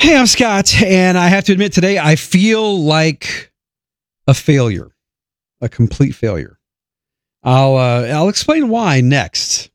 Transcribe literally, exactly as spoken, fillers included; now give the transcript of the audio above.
Hey, I'm Scott, and I have to admit today I feel like a failure, a complete failure. I'll uh, I'll explain why next.